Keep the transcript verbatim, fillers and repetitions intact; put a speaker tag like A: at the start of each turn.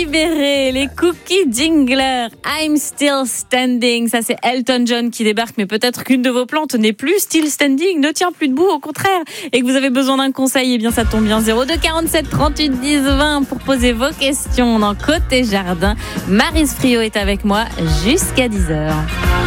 A: libéré, les Cookie Jinglers, I'm Still Standing. Ça, c'est Elton John qui débarque, mais peut-être qu'une de vos plantes n'est plus still standing, ne tient plus debout, au contraire, et que vous avez besoin d'un conseil. Eh bien, ça tombe bien. zéro deux quarante-sept trente-huit dix vingt pour poser vos questions dans Côté Jardin. Maryse Friot est avec moi jusqu'à dix heures.